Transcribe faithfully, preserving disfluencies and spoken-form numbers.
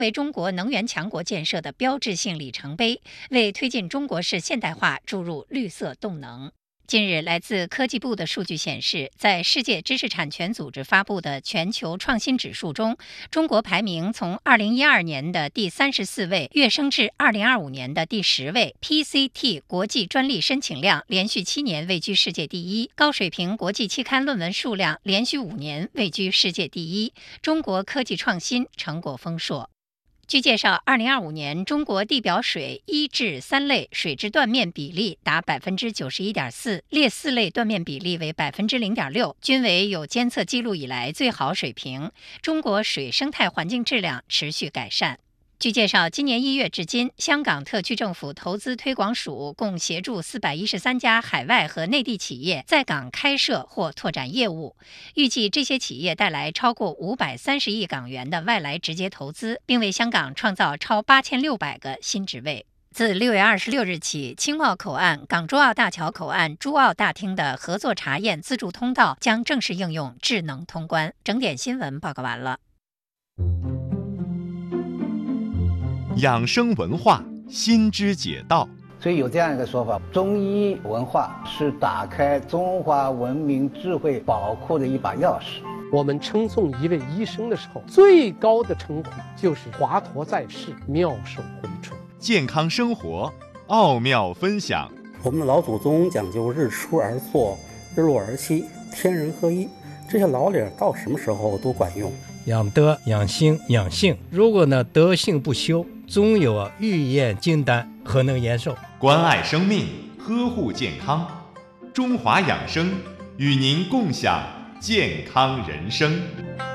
为中国能源强国建设的标志性里程碑，为推进中国式现代化注入绿色动能。近日，来自科技部的数据显示，在世界知识产权组织发布的全球创新指数中，中国排名从二零一二年的第三十四位跃升至二零二五年的第十位。P C T 国际专利申请量连续七年位居世界第一，高水平国际期刊论文数量连续五年位居世界第一。中国科技创新成果丰硕。据介绍，二零二五年中国地表水一至三类水质断面比例达百分之九十一点四，劣四类断面比例为百分之零点六，均为有监测记录以来最好水平。中国水生态环境质量持续改善。据介绍，今年一月至今，香港特区政府投资推广署共协助四百一十三家海外和内地企业在港开设或拓展业务，预计这些企业带来超过五百三十亿港元的外来直接投资，并为香港创造超八千六百个新职位。自六月二十六日起，青茂口岸、港珠澳大桥口岸、珠澳大厅的合作查验自助通道将正式应用智能通关。整点新闻报告完了。 养生文化，心知解道。 所以有这样一个说法，中医文化是打开中华文明智慧宝库的一把钥匙。 我们称颂一位医生的时候，最高的称呼就是华佗在世，妙手回春。 健康生活，奥妙分享。 我们的老祖宗讲究日出而作，日落而息，天人合一，这些老理到什么时候都管用。 养德、养心、养性，如果呢德性不修，总有啊欲验金丹，何能延寿？ 关爱生命，呵护健康，中华养生与您共享健康人生。